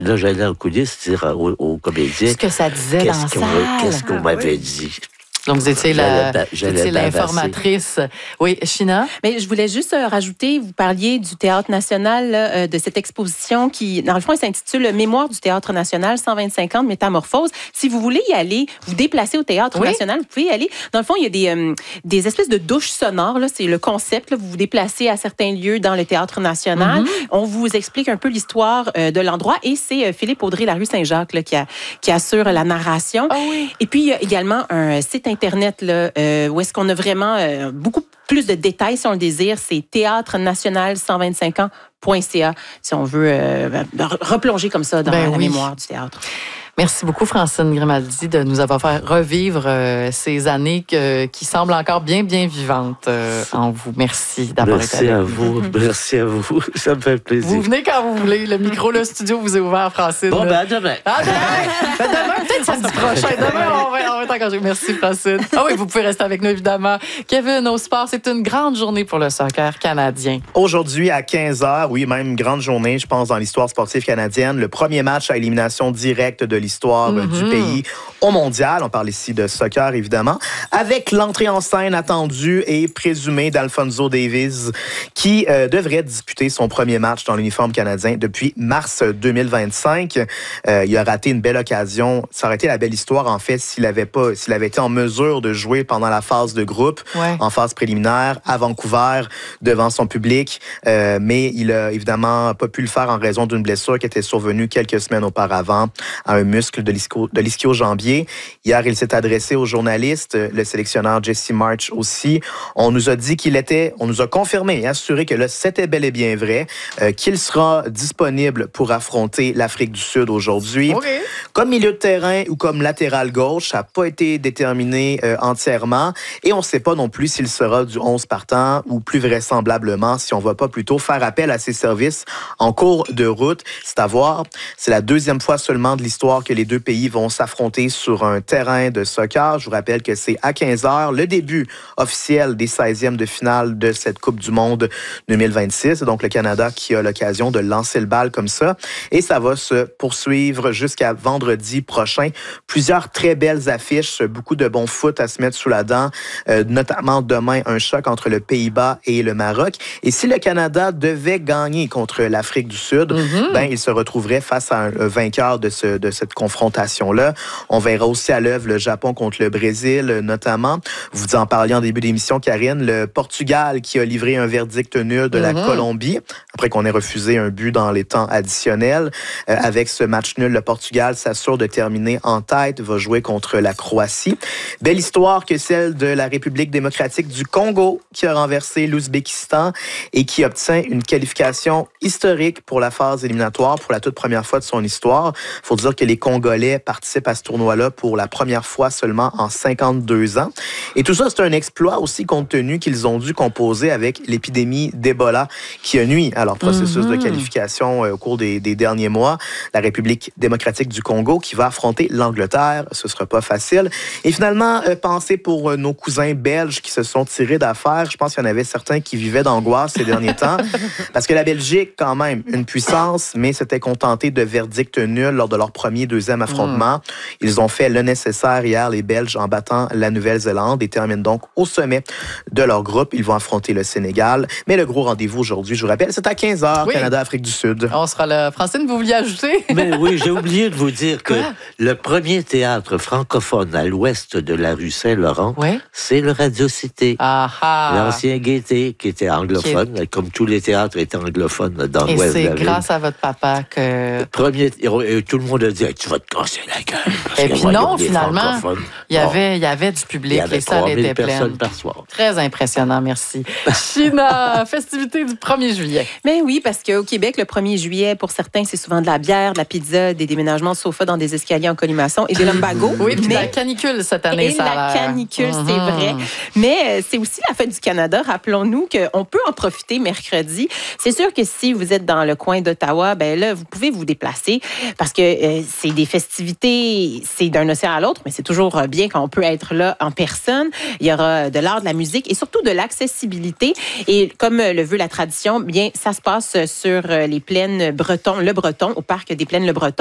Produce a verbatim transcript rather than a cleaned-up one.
Là, j'allais en coulisses dire aux, aux comédiens... Ce que ça disait dans la salle. Qu'est-ce qu'on ah, m'avait oui. dit? Donc, vous étiez, la, ba- vous étiez l'informatrice. Oui, China? Mais je voulais juste euh, rajouter, vous parliez du Théâtre national, là, euh, de cette exposition qui, dans le fond, elle s'intitule « Mémoire du Théâtre national, cent vingt-cinq ans de métamorphose ». Si vous voulez y aller, vous déplacer au Théâtre oui. national, vous pouvez y aller. Dans le fond, il y a des, euh, des espèces de douches sonores. Là, c'est le concept. Là, vous vous déplacez à certains lieux dans le Théâtre national. Mm-hmm. On vous explique un peu l'histoire euh, de l'endroit. Et c'est euh, Philippe Audrey, la rue Saint-Jacques, là, qui, a, qui assure la narration. Oh oui. Et puis, il y a également un site Internet là, euh, où est-ce qu'on a vraiment euh, beaucoup plus de détails, si on le désire. C'est théâtre national cent vingt-cinq ans point c a, si on veut euh, replonger comme ça dans ben la oui. mémoire du théâtre. Merci beaucoup, Francine Grimaldi, de nous avoir fait revivre euh, ces années que, qui semblent encore bien, bien vivantes euh, en vous. Merci d'avoir Merci été avec à vous. Merci à vous. Ça me fait plaisir. Vous venez quand vous voulez. Le micro, le studio vous est ouvert, Francine. Bon, ben à demain. À demain. Ben, demain, peut-être samedi prochain. Demain, on va, on va être engagé. Merci, Francine. Ah oui, vous pouvez rester avec nous, évidemment. Kevin, au sport, c'est une grande journée pour le soccer canadien. Aujourd'hui, à quinze heures, oui, même grande journée, je pense, dans l'histoire sportive canadienne. Le premier match à élimination directe de l'histoire mm-hmm. du pays au mondial. On parle ici de soccer, évidemment. Avec l'entrée en scène attendue et présumée d'Alphonso Davies, qui euh, devrait disputer son premier match dans l'uniforme canadien depuis mars deux mille vingt-cinq. Euh, il a raté une belle occasion. Ça aurait été la belle histoire, en fait, s'il avait pas, s'il avait été en mesure de jouer pendant la phase de groupe, ouais. en phase préliminaire, à Vancouver, devant son public. Euh, mais il a évidemment pas pu le faire en raison d'une blessure qui était survenue quelques semaines auparavant à un muscle de l'ischio, de l'ischio-jambier. Hier, il s'est adressé aux journalistes, le sélectionneur Jesse March aussi. On nous a dit qu'il était, on nous a confirmé et assuré que là, c'était bel et bien vrai, euh, qu'il sera disponible pour affronter l'Afrique du Sud aujourd'hui. Okay. Comme milieu de terrain ou comme latéral gauche, ça n'a pas été déterminé euh, entièrement. Et on ne sait pas non plus s'il sera du onze partant ou plus vraisemblablement si on ne va pas plutôt faire appel à ses services en cours de route. C'est à voir. C'est la deuxième fois seulement de l'histoire que les deux pays vont s'affronter sur un terrain de soccer. Je vous rappelle que c'est à quinze heures, le début officiel des seizièmes de finale de cette Coupe du Monde deux mille vingt-six. C'est donc le Canada qui a l'occasion de lancer le bal comme ça. Et ça va se poursuivre jusqu'à vendredi prochain. Plusieurs très belles affiches, beaucoup de bons foot à se mettre sous la dent, euh, notamment demain un choc entre le Pays-Bas et le Maroc. Et si le Canada devait gagner contre l'Afrique du Sud, mm-hmm. ben, il se retrouverait face à un, un vainqueur de, ce, de cette confrontation-là. On verra aussi à l'œuvre le Japon contre le Brésil, notamment. Vous en parliez en début d'émission, Karine, le Portugal qui a livré un verdict nul de la mm-hmm. Colombie, après qu'on ait refusé un but dans les temps additionnels. Euh, avec ce match nul, le Portugal s'assure de terminer en tête, va jouer contre la Croatie. Belle histoire que celle de la République démocratique du Congo, qui a renversé l'Ouzbékistan et qui obtient une qualification historique pour la phase éliminatoire pour la toute première fois de son histoire. Il faut dire que les Congolais participent à ce tournoi-là pour la première fois seulement en cinquante-deux ans. Et tout ça, c'est un exploit aussi compte tenu qu'ils ont dû composer avec l'épidémie d'Ebola qui a nui à leur processus mm-hmm. de qualification au cours des, des derniers mois. La République démocratique du Congo qui va affronter l'Angleterre. Ce ne sera pas facile. Et finalement, euh, pensez pour euh, nos cousins belges qui se sont tirés d'affaire. Je pense qu'il y en avait certains qui vivaient d'angoisse ces derniers temps. Parce que la Belgique, quand même, une puissance, mais s'était contentée de verdicts nuls lors de leur premier, deuxième affrontement. Mm. Ils ont fait le nécessaire hier, les Belges, en battant la Nouvelle-Zélande et terminent donc au sommet de leur groupe. Ils vont affronter le Sénégal. Mais le gros rendez-vous aujourd'hui, je vous rappelle, c'est à quinze heures, oui. Canada-Afrique du Sud. On sera là. Francine, vous vouliez ajouter? Mais oui, j'ai oublié de vous dire que Quoi? le premier théâtre francophone à l'ouest de la rue Saint-Laurent, oui? c'est le Radio Cité. Ah-ha. L'ancien Gaîté, qui était anglophone, qui est... comme tous les théâtres étaient anglophones dans et l'ouest de la ville. Et c'est grâce à votre papa que... Le premier, et tout le monde a dit hey, « Tu vas te casser la gueule. » Et puis non, finalement, il y, avait, il y avait du public. Il y avait les salles étaient personnes pleines. par soir. Très impressionnant, merci. China, festivité du premier juillet. Mais oui, parce qu'au Québec, le premier juillet, pour certains, c'est souvent de la bière, de la pizza, des déménagements de sofa dans des escaliers en colimaçon et des lumbagos. Oui, puis mais... la canicule cette année, et ça a la l'air. canicule, mm-hmm. c'est vrai. Mais c'est aussi la fête du Canada. Rappelons-nous qu'on peut en profiter mercredi. C'est sûr que si vous êtes dans le coin d'Ottawa, ben là, vous pouvez vous déplacer parce que euh, c'est et des festivités, c'est d'un océan à l'autre, mais c'est toujours bien quand on peut être là en personne. Il y aura de l'art, de la musique et surtout de l'accessibilité. Et comme le veut la tradition, bien, ça se passe sur les plaines Breton, le Breton, au parc des plaines Le Breton.